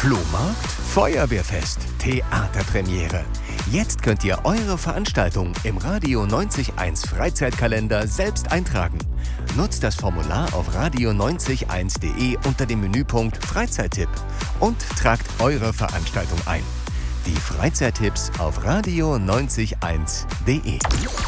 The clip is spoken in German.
Flohmarkt, Feuerwehrfest, Theaterpremiere. Jetzt könnt ihr eure Veranstaltung im Radio 90.1 Freizeitkalender selbst eintragen. Nutzt das Formular auf radio901.de unter dem Menüpunkt Freizeittipp und tragt eure Veranstaltung ein. Die Freizeittipps auf radio901.de.